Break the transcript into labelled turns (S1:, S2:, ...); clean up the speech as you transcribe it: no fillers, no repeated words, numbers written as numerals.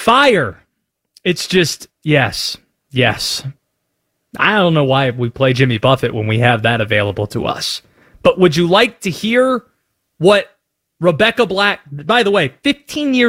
S1: fire. It's just, yes. I don't know why we play Jimmy Buffett when we have that available to us. But would you like to hear what Rebecca Black, by the way, 15 years